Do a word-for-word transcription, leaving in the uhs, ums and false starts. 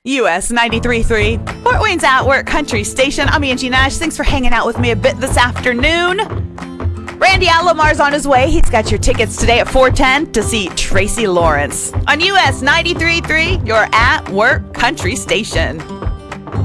U S ninety-three point three, Fort Wayne's At Work Country Station. I'm Angie Nash. Thanks for hanging out with me a bit this afternoon. Randy Alomar's on his way. He's got your tickets today at four ten to see Tracy Lawrence on U S ninety-three point three, your At Work Country Station.